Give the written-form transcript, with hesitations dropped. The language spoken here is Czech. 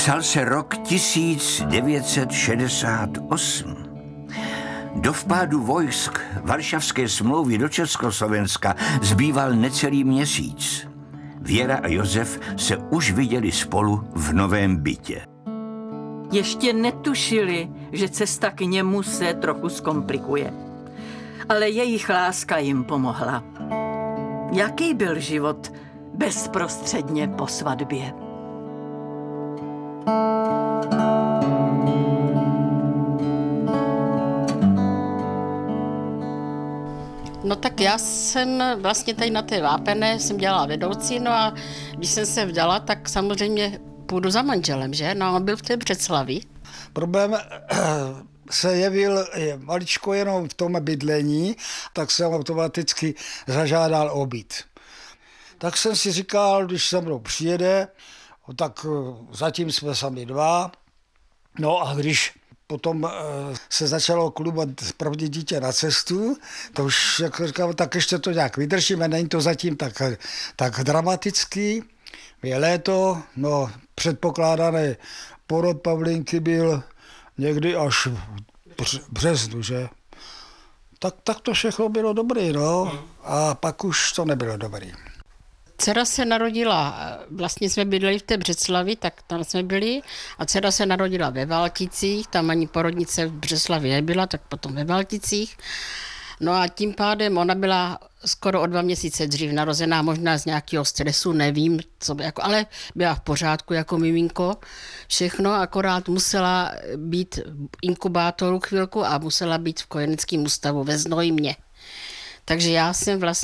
Psal se rok 1968. Do vpádu vojsk Varšavské smlouvy do Československa zbýval necelý měsíc. Věra a Josef se už viděli spolu v novém bytě. Ještě netušili, že cesta k němu se trochu zkomplikuje. Ale jejich láska jim pomohla. Jaký byl život bezprostředně po svatbě? No tak já jsem vlastně tady na té Vápené jsem dělala vedoucí, no a když jsem se vdala, tak samozřejmě půjdu za manželem, že? No a on byl v té Břeclavi. Problém se jevil maličko jenom v tom bydlení, tak jsem automaticky zažádal o byt. Tak jsem si říkal, když se mnou přijede, tak zatím jsme sami dva, no a když potom se začalo klubat první dítě na cestu, to už, jak říkám, tak ještě to nějak vydržíme, není to zatím tak dramatický. Je léto, no předpokládaný porod Pavlinky byl někdy až v březnu, že? Tak to všechno bylo dobré, no, a pak už to nebylo dobré. Dcera se narodila, vlastně jsme bydleli v té Břeclavi, tak tam jsme byli, a dcera se narodila ve Valticích, tam ani porodnice v Břeclavi nebyla, tak potom ve Valticích. No a tím pádem ona byla skoro o 2 měsíce dřív narozená, možná z nějakého stresu, nevím, co by, jako, ale byla v pořádku jako miminko, všechno, akorát musela být v inkubátoru chvilku a musela být v kojeneckém ústavu ve Znojmě. Takže já jsem vlastně